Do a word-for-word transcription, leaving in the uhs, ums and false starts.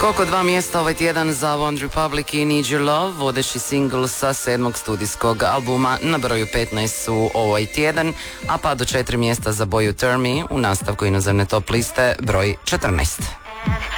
Koliko dva mjesta ovaj tjedan za One Republic i Need Your Love, vodeći singl sa sedmog studijskog albuma, na broju petnaest su ovaj tjedan, a pa do četiri mjesta za Boy You Turn Me u nastavku inozemne top liste broj četrnaest.